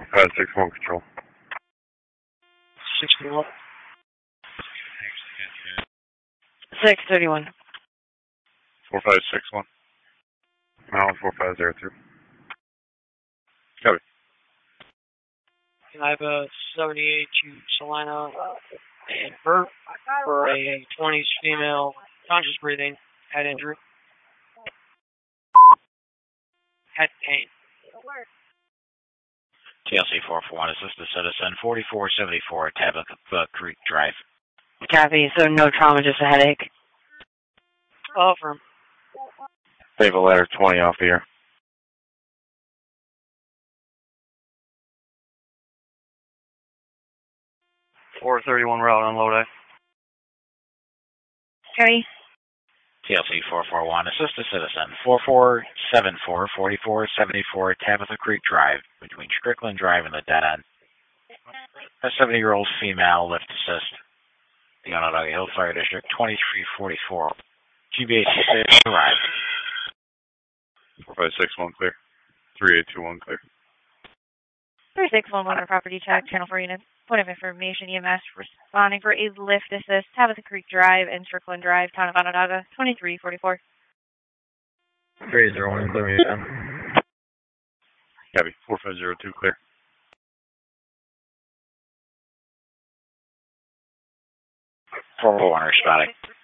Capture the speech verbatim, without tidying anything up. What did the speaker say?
five six one control. sixty-one. six thirty-one. four five six one. Mountain four five zero two. Copy. I have a seventy-eight to Salina and Burt for a twenties female conscious breathing head injury. Head pain. T L C four four one, assist the citizen, forty-four seventy-four, Tabitha Creek Drive. Copy, so no trauma, just a headache. Oh, from. Save a letter twenty off the air. four thirty-one route unload A. Copy. T L C four four one, assist the citizen, forty-four seventy-four, forty-four seventy-four, Tabitha Creek Drive, between Strickland Drive and the dead end. A seventy-year-old female lift assist. The Onondaga Hill Fire District, twenty-three forty-four. G B H C arrived. four five six one clear. three eight two one clear. three six one one property check, channel four units. Point of information, E M S responding for a lift assist, Tabitha Creek Drive and Strickland Drive, town of Onondaga, twenty-three forty-four. three zero one, clear me again. Copy. four five zero two clear. four four one responding.